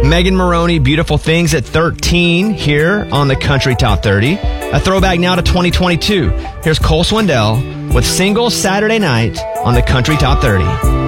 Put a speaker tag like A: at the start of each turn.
A: Megan Maroney, Beautiful Things at 13 here on the Country Top 30. A throwback now to 2022. Here's Cole Swindell with Single Saturday Night on the Country Top 30.